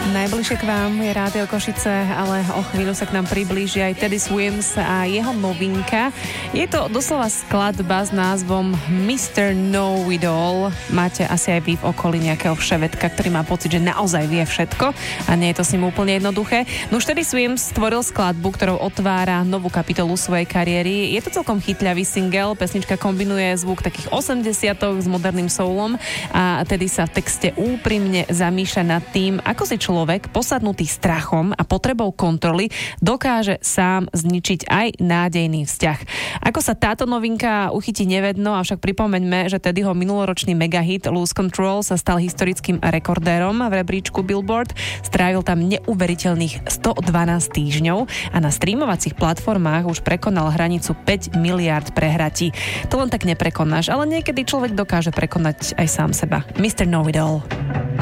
Najbližšie k vám je Rádio Košice, ale o chvíľu sa k nám priblíži aj Teddy Swims a jeho novinka. Je to doslova skladba s názvom Mr. Know-It-All. Máte asi aj vy v okolí nejakého vševedka, ktorý má pocit, že naozaj vie všetko a nie je to s ním úplne jednoduché. No už Teddy Swims stvoril skladbu, ktorou otvára novú kapitolu svojej kariéry. Je to celkom chytľavý single, pesnička kombinuje zvuk takých 80-tok s moderným soulom a Teddy sa v texte úprimne zamýšľa nad tým, ako si človek posadnutý strachom a potrebou kontroly dokáže sám zničiť aj nádejný vzťah. Ako sa táto novinka uchytí nevedno, avšak pripomeňme, že Teddyho minuloročný megahit Lose Control sa stal historickým rekordérom v rebríčku Billboard. Strávil tam neuveriteľných 112 týždňov a na streamovacích platformách už prekonal hranicu 5 miliárd prehratí. To len tak neprekonáš, ale niekedy človek dokáže prekonať aj sám seba. Mr. Know-It-All.